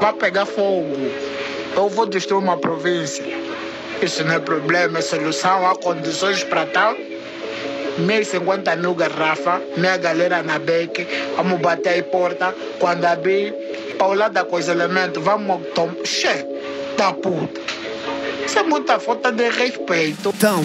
vai pegar fogo. Eu vou destruir uma província. Isso não é problema, é solução, há condições para tal. 1.050 mil garrafas, minha galera na beque, vamos bater aí porta, quando abrir, para o lado com os elementos, vamos tomar. Che, da puta. Isso é muita falta de respeito.